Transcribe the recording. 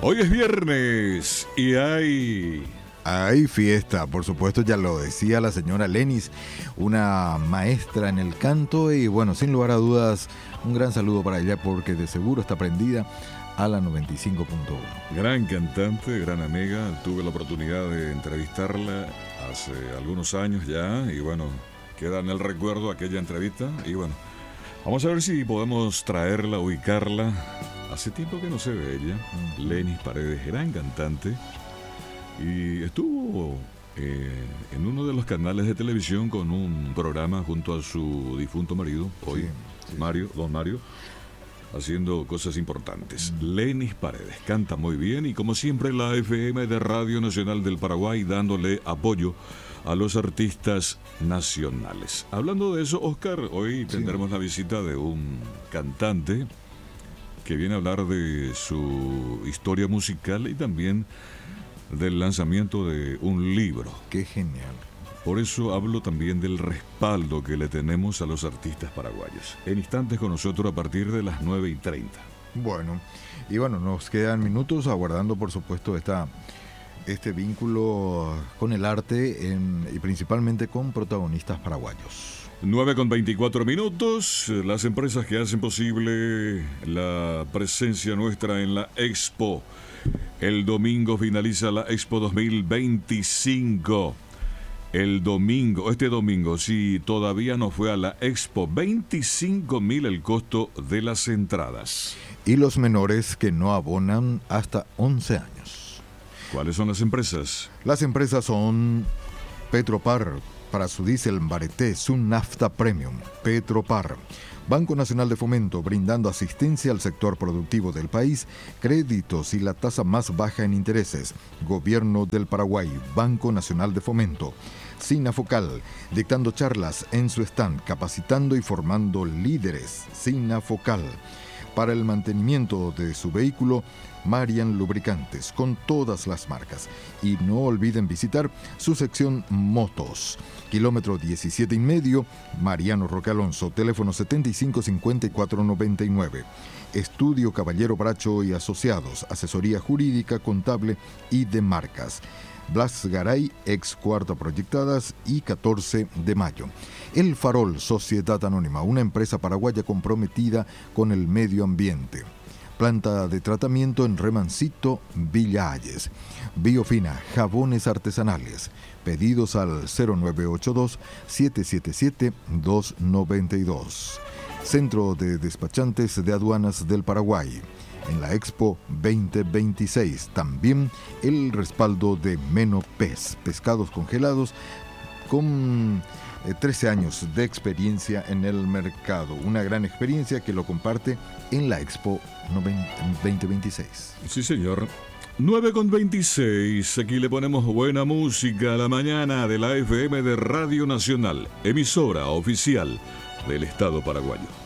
Hoy es viernes y hay fiesta, por supuesto, ya lo decía la señora Lenis, una maestra en el canto y bueno, sin lugar a dudas, un gran saludo para ella porque de seguro está prendida a la 95.1. Gran cantante, gran amiga, tuve la oportunidad de entrevistarla hace algunos años ya y bueno, queda en el recuerdo aquella entrevista y bueno, vamos a ver si podemos traerla, ubicarla. Hace tiempo que no se ve ella, Lenis Paredes, gran cantante. Y estuvo en uno de los canales de televisión con un programa junto a su difunto marido, hoy, sí. Don Mario, haciendo cosas importantes. Lenis Paredes canta muy bien y como siempre la FM de Radio Nacional del Paraguay dándole apoyo a los artistas nacionales. Hablando de eso, Oscar, hoy tendremos la visita de un cantante que viene a hablar de su historia musical y también del lanzamiento de un libro. ¡Qué genial! Por eso hablo también del respaldo que le tenemos a los artistas paraguayos. En instantes con nosotros a partir de las 9:30. Bueno, nos quedan minutos aguardando por supuesto este vínculo con el arte y principalmente con protagonistas paraguayos. 9:24. Las empresas que hacen posible la presencia nuestra en la Expo. El domingo finaliza la Expo 2025. Este domingo, si todavía no fue a la Expo, 25.000 el costo de las entradas. Y los menores que no abonan hasta 11 años. ¿Cuáles son las empresas? Las empresas son Petropar, para su diésel Bareté, Sun Nafta Premium, Petropar. Banco Nacional de Fomento, brindando asistencia al sector productivo del país, créditos y la tasa más baja en intereses. Gobierno del Paraguay, Banco Nacional de Fomento. Sinafocal, dictando charlas en su stand, capacitando y formando líderes. Sinafocal. Para el mantenimiento de su vehículo, Marian Lubricantes, con todas las marcas. Y no olviden visitar su sección Motos. Kilómetro 17,5, Mariano Roque Alonso, teléfono 755499. Estudio Caballero Bracho y Asociados, asesoría jurídica, contable y de marcas. Blas Garay, ex Cuarta Proyectadas y 14 de mayo. El Farol, Sociedad Anónima, una empresa paraguaya comprometida con el medio ambiente. Planta de tratamiento en Remancito, Villa Ayes. Biofina, jabones artesanales. Pedidos al 0982-777-292. Centro de Despachantes de Aduanas del Paraguay. En la Expo 2026, también el respaldo de Menopez, pescados congelados con 13 años de experiencia en el mercado. Una gran experiencia que lo comparte en la Expo 2026. Sí, señor. 9:26. Aquí le ponemos buena música a la mañana de la FM de Radio Nacional, emisora oficial del Estado paraguayo.